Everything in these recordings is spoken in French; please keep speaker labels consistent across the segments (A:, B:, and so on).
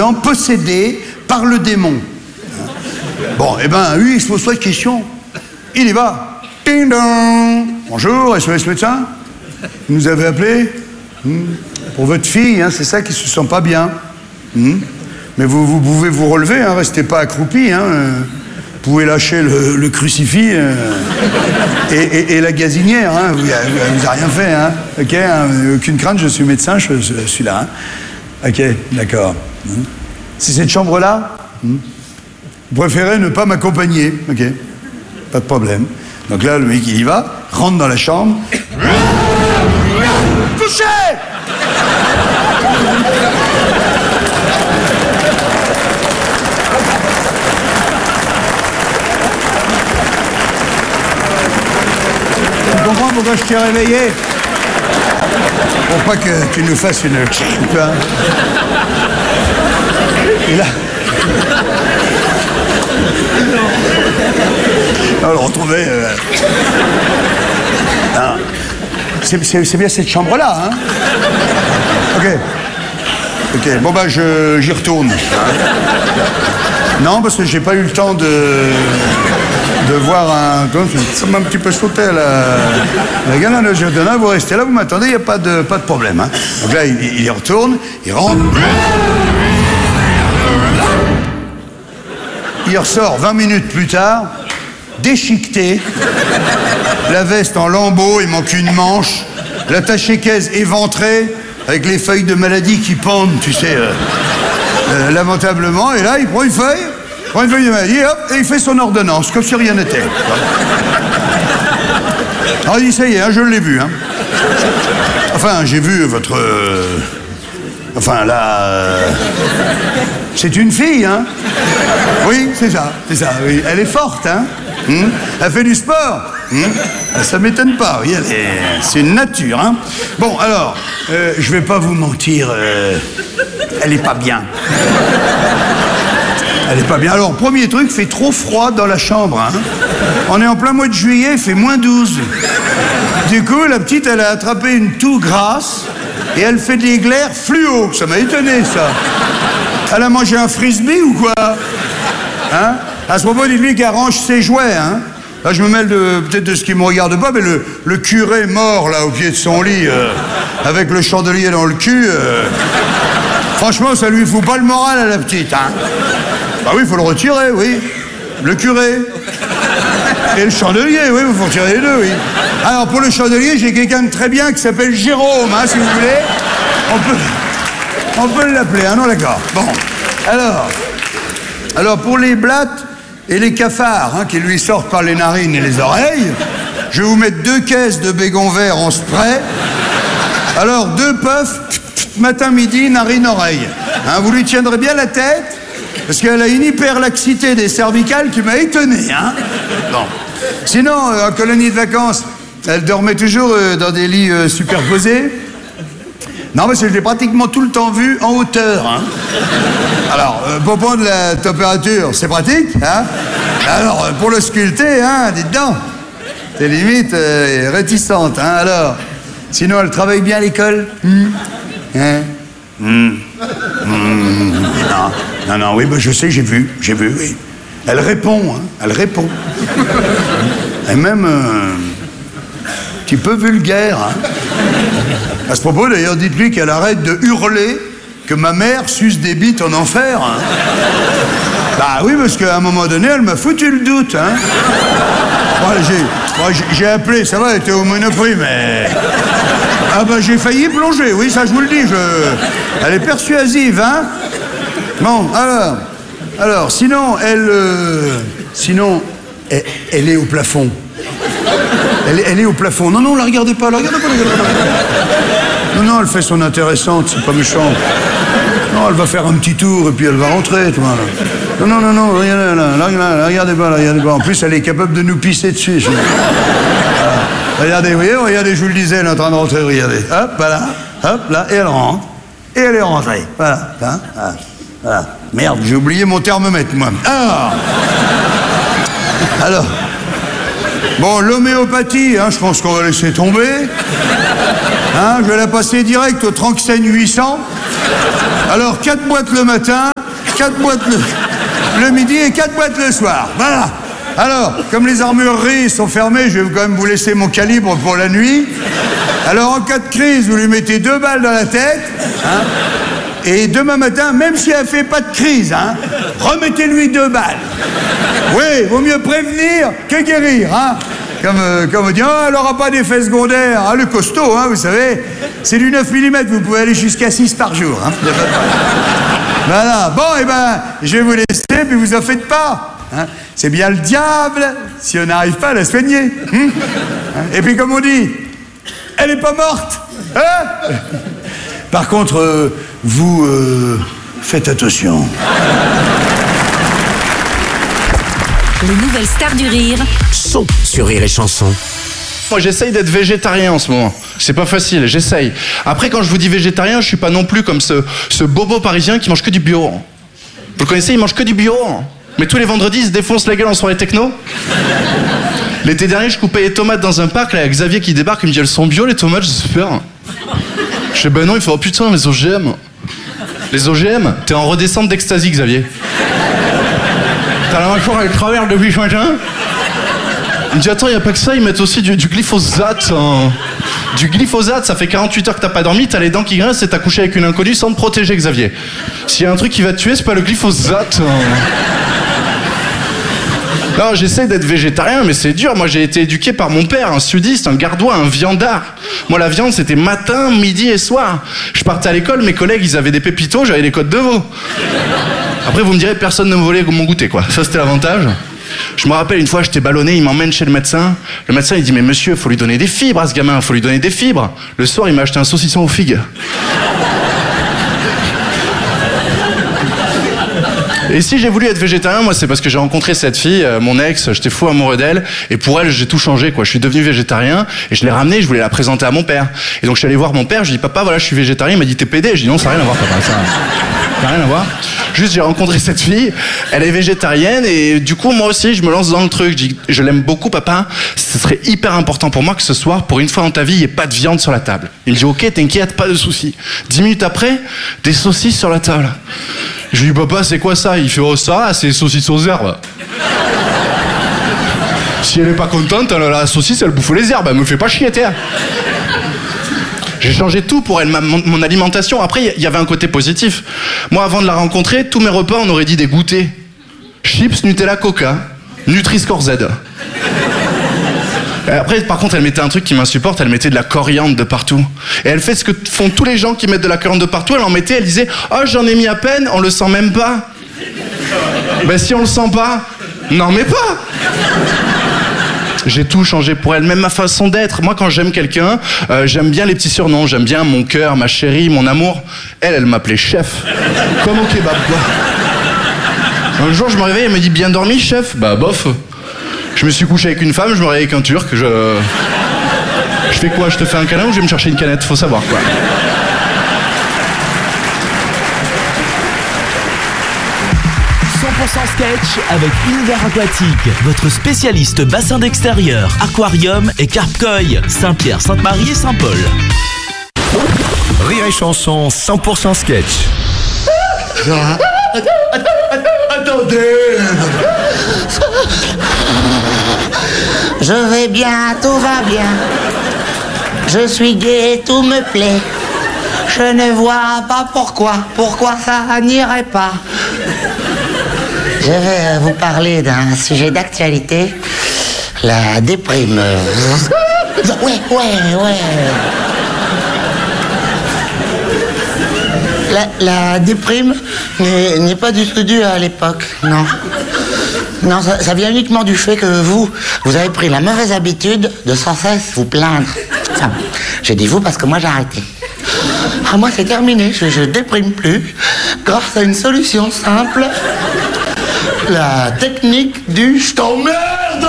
A: dents possédé par le démon. Bon, eh ben, lui, il se pose pas de questions. Il y va. Ding dong. Bonjour, SOS médecin. Vous nous avez appelé pour votre fille, hein, c'est ça qui se sent pas bien. Mais vous pouvez vous relever, hein, restez pas accroupi. Hein, vous pouvez lâcher le crucifix et la gazinière. Hein, vous n'avez rien fait. Hein, ok, hein, aucune crainte, je suis médecin, je suis là. Hein. Ok, d'accord. C'est cette chambre-là vous préférez ne pas m'accompagner. Ok, pas de problème. Donc là, le mec, il y va, rentre dans la chambre. Couchez! Tu comprends pourquoi je t'ai réveillé? Pour pas que tu nous fasses une... Et là... On le retrouvait... C'est bien cette chambre-là, hein? Ok, bon bah j'y retourne. Non, parce que j'ai pas eu le temps de voir un... Ça m'a un petit peu sauté la galère. Je dis, vous restez là, vous m'attendez, il n'y a pas de problème. Hein. Donc là, il y retourne, il rentre. Il ressort 20 minutes plus tard, déchiqueté, la veste en lambeaux, il manque une manche, l'attaché-caisse éventré, avec les feuilles de maladie qui pendent, tu sais, lamentablement. Et là, il prend une feuille de maladie, hop, et il fait son ordonnance, comme si rien n'était. Alors il dit, ça y est, hein, je l'ai vu. Hein. Enfin, j'ai vu votre... Enfin, là... C'est une fille, hein? Oui, c'est ça, oui. Elle est forte, hein? Elle fait du sport. Ça m'étonne pas, oui, c'est une nature, hein? Bon, alors, je vais pas vous mentir, elle est pas bien. Elle est pas bien. Alors, premier truc, fait trop froid dans la chambre, hein? On est en plein mois de juillet, il fait -12. Du coup, la petite, elle a attrapé une toux grasse et elle fait des glaires fluo. Ça m'a étonné, ça. Elle a mangé un frisbee ou quoi? Hein? À ce propos, dites-lui qu'elle range ses jouets, hein? Là, je me mêle peut-être de ce qui me regarde pas, mais le curé mort, là, au pied de son lit, avec le chandelier dans le cul, franchement, ça lui fout pas le moral à la petite, hein? Bah oui, il faut le retirer, oui. Le curé. Et le chandelier, oui, il faut retirer les deux, oui. Alors, pour le chandelier, j'ai quelqu'un de très bien qui s'appelle Jérôme, hein, si vous voulez. On peut l'appeler, hein, non, d'accord. Bon, alors, pour les blattes et les cafards, hein, qui lui sortent par les narines et les oreilles, je vais vous mettre 2 caisses de bégon vert en spray. Alors, 2 puffs, matin, midi, narine, oreille. Hein, vous lui tiendrez bien la tête, parce qu'elle a une hyperlaxité des cervicales qui m'a étonné, hein. Bon. Sinon, en colonie de vacances, elle dormait toujours dans des lits superposés. Non, parce que je l'ai pratiquement tout le temps vu en hauteur, hein. Alors, pour prendre la température, c'est pratique, hein. Alors, pour le sculpter, hein, dites donc, c'est limite réticente, hein. Alors, sinon, elle travaille bien à l'école? Hein? Non, oui, bah, je sais, j'ai vu, oui. Elle répond, hein, elle répond. Et même un petit peu vulgaire, hein. À ce propos, d'ailleurs, dites-lui qu'elle arrête de hurler que ma mère suce des bites en enfer, hein. Bah oui, parce qu'à un moment donné, elle m'a foutu le doute, hein. J'ai appelé, ça va, elle était au Monoprix, mais... Ah bah j'ai failli plonger, oui, ça je vous le dis, elle est persuasive, hein. Bon, alors, sinon, elle est au plafond. Elle est au plafond. Non, la regardez pas. Non, elle fait son intéressante, c'est pas méchant. Non, elle va faire un petit tour et puis elle va rentrer, toi. Non, regardez pas. En plus, elle est capable de nous pisser dessus. Regardez, vous voyez, regardez, je vous le disais, elle est en train de rentrer, regardez. Hop, voilà, hop, là, et elle rentre. Et elle est rentrée. Voilà, hein, voilà. Merde, j'ai oublié mon thermomètre, moi. Alors, bon, l'homéopathie, hein, je pense qu'on va laisser tomber. Hein, je vais la passer direct au Tranxène 800. Alors, 4 boîtes le matin, 4 boîtes le midi et 4 boîtes le soir. Voilà. Alors, comme les armureries sont fermées, je vais quand même vous laisser mon calibre pour la nuit. Alors, en cas de crise, vous lui mettez 2 balles dans la tête. Hein, et demain matin, même si elle fait pas de crise, hein, remettez-lui 2 balles. Oui, vaut mieux prévenir que guérir. Hein. Comme on dit, oh, elle n'aura pas d'effet secondaire. Ah, le costaud, hein, vous savez, c'est du 9 mm, vous pouvez aller jusqu'à 6 par jour. Hein. Voilà, bon, eh ben, je vais vous laisser, puis vous en faites pas. Hein. C'est bien le diable si on n'arrive pas à la soigner. Hein. Et puis, comme on dit, elle n'est pas morte. Hein. Par contre, vous faites attention.
B: Les nouvelles stars du rire
C: sont sur Rire et Chanson.
D: Moi, j'essaye d'être végétarien en ce moment. C'est pas facile, j'essaye. Après, quand je vous dis végétarien, je suis pas non plus comme ce bobo parisien qui mange que du bio. Vous le connaissez, il mange que du bio. Mais tous les vendredis, il se défonce la gueule en soirée techno. L'été dernier, je coupais les tomates dans un parc, là, il y a Xavier qui débarque, il me dit, elles sont bio les tomates, super. Je dis, ben non, il fait, oh putain, les OGM. Les OGM, t'es en redescente d'ecstasy, Xavier. T'as la mâchoire avec travers depuis ce matin. Il me dit, attends, il n'y a pas que ça, ils mettent aussi du glyphosate. Hein. Du glyphosate, ça fait 48 heures que t'as pas dormi, t'as les dents qui grincent et t'as couché avec une inconnue sans te protéger, Xavier. S'il y a un truc qui va te tuer, c'est pas le glyphosate. Hein. Non, j'essaie d'être végétarien, mais c'est dur. Moi, j'ai été éduqué par mon père, un sudiste, un gardois, un viandard. Moi, la viande, c'était matin, midi et soir. Je partais à l'école, mes collègues, ils avaient des pépitos, j'avais des côtes de veau. Après, vous me direz, personne ne me volait mon goûter, quoi. Ça, c'était l'avantage. Je me rappelle, une fois, j'étais ballonné, il m'emmène chez le médecin. Le médecin, il dit, mais monsieur, faut lui donner des fibres à ce gamin, faut lui donner des fibres. Le soir, il m'a acheté un saucisson aux figues. Et si j'ai voulu être végétarien, moi, c'est parce que j'ai rencontré cette fille, mon ex, j'étais fou amoureux d'elle, et pour elle, j'ai tout changé, quoi. Je suis devenu végétarien, et je l'ai ramenée, je voulais la présenter à mon père. Et donc, je suis allé voir mon père, je lui ai dit, papa, voilà, je suis végétarien, il m'a dit, t'es pédé. Je dis, non, ça n'a rien à voir, papa, ça n'a rien à voir. Juste, j'ai rencontré cette fille, elle est végétarienne, et du coup, moi aussi, je me lance dans le truc. Je dis, je l'aime beaucoup, papa, ce serait hyper important pour moi que ce soir, pour une fois dans ta vie, il n'y ait pas de viande sur la table. Il me dit, ok, t'inquiète, pas de soucis. 10 minutes après, des saucisses sur la table. Je lui dis, papa, c'est quoi ça? Il fait, oh, ça, c'est saucisses aux herbes. Si elle est pas contente, la saucisse, elle bouffe les herbes, elle me fait pas chier, t'es. J'ai changé tout pour elle, mon alimentation. Après, il y avait un côté positif. Moi, avant de la rencontrer, tous mes repas, on aurait dit des goûters. Chips, Nutella, Coca, Nutri-Score Z. Et après, par contre, elle mettait un truc qui m'insupporte, elle mettait de la coriandre de partout. Et elle fait ce que font tous les gens qui mettent de la coriandre de partout, elle en mettait, elle disait « Oh, j'en ai mis à peine, on le sent même pas. » Ben si on le sent pas, n'en mets pas. J'ai tout changé pour elle, même ma façon d'être. Moi, quand j'aime quelqu'un, j'aime bien les petits surnoms. J'aime bien mon cœur, ma chérie, mon amour. Elle m'appelait chef. Comme au kebab, quoi. Un jour, je me réveille, elle me dit « Bien dormi, chef ?» Bah, bof. Je me suis couché avec une femme, je me réveille avec un turc, je fais quoi? Je te fais un câlin ou je vais me chercher une canette? Faut savoir, quoi.
E: Sketch avec Univers Aquatique, votre spécialiste bassin d'extérieur, aquarium et carpe-koi, Saint-Pierre, Sainte-Marie et Saint-Paul.
C: Rire et Chanson 100% sketch.
A: Attendez.
F: Je vais bien, tout va bien. Je suis gai, tout me plaît. Je ne vois pas pourquoi ça n'irait pas. Je vais vous parler d'un sujet d'actualité, la déprime. Ouais. La déprime n'est pas du tout due à l'époque, non. Non, ça vient uniquement du fait que vous avez pris la mauvaise habitude de sans cesse vous plaindre. Enfin, j'ai dit vous parce que moi j'ai arrêté. Ah, moi c'est terminé, je déprime plus grâce à une solution simple. La technique du je t'emmerde.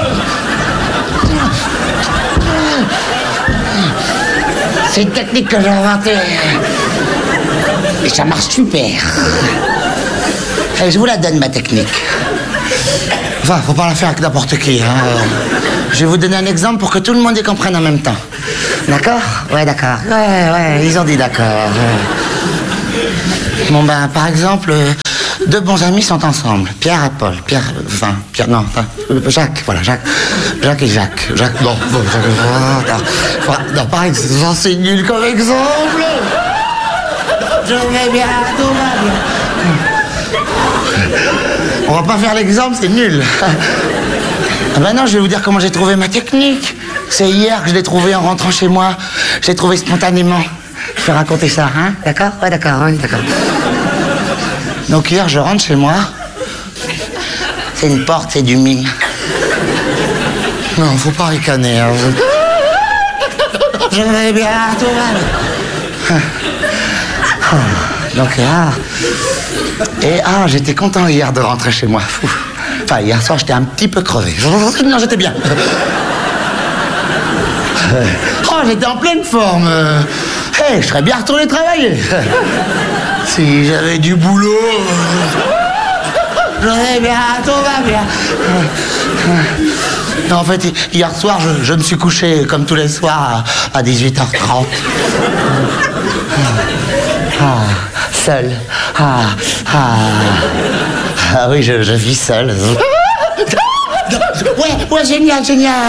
F: C'est une technique que j'ai inventée. Et ça marche super. Allez, je vous la donne, ma technique. Enfin, faut pas la faire avec n'importe qui, hein. Je vais vous donner un exemple pour que tout le monde y comprenne en même temps. D'accord? Ouais, d'accord. Ouais, ils ont dit d'accord. Bon, ben, par exemple, deux bons amis sont ensemble. Pierre et Paul. Jacques, voilà, Jacques et Jacques. Non, par exemple, c'est nul comme exemple. Je vais bien, tout va bien. On va pas faire l'exemple, c'est nul. Ah ben non, je vais vous dire comment j'ai trouvé ma technique. C'est hier que je l'ai trouvé en rentrant chez moi. Je l'ai trouvé spontanément. Je vais raconter ça, hein? D'accord? Ouais, d'accord, oui, d'accord. Donc hier, je rentre chez moi. C'est une porte, c'est du mime. Non, faut pas ricaner. Hein. Je vais bien, tout va bien. Donc j'étais content hier de rentrer chez moi. Enfin, hier soir, j'étais un petit peu crevé. Non, j'étais bien. J'étais en pleine forme. Je serais bien retourné travailler. Si j'avais du boulot. Je vais bien, tout va bien. Non, en fait, hier soir, je me suis couché comme tous les soirs à 18h30. Seul. Oui, je vis seul. Ouais, génial.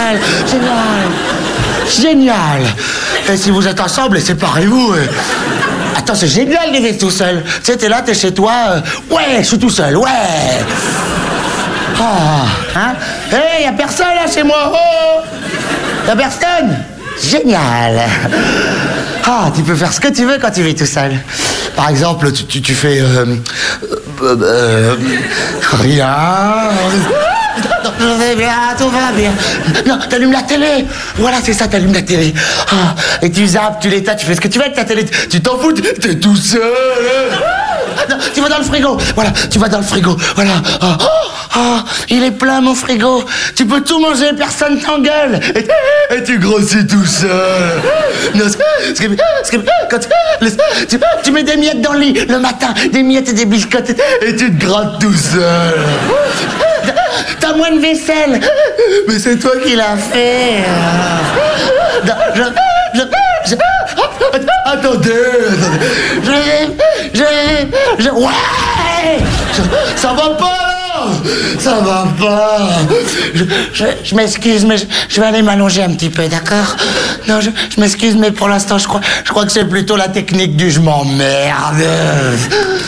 F: Et si vous êtes ensemble, séparez-vous. Attends, c'est génial de vivre tout seul. Tu sais, t'es là, t'es chez toi. Ouais, je suis tout seul, ouais. Y a personne là chez moi. Y a personne. Génial. Tu peux faire ce que tu veux quand tu vis tout seul. Par exemple, tu fais... rien. Je vais bien, tout va bien. Non, t'allumes la télé. Voilà, c'est ça, t'allumes la télé. Et tu zappes, tu l'éteins, tu fais ce que tu veux avec ta télé. Tu t'en fous, t'es tout seul. Non, tu vas dans le frigo. Voilà, tu vas dans le frigo. Voilà. Il est plein, mon frigo. Tu peux tout manger, personne t'engueule. Et tu grossis tout seul. Non, quand tu mets des miettes dans le lit le matin, des miettes et des biscottes, et tu te grattes tout seul. T'as moins de vaisselle. Mais c'est toi qui l'as fait. Attendez. Ouais. Ça va pas, là. Ça va pas. Je m'excuse, mais je vais aller m'allonger un petit peu, d'accord? Non, je m'excuse, mais pour l'instant, je crois que c'est plutôt la technique du je m'emmerde.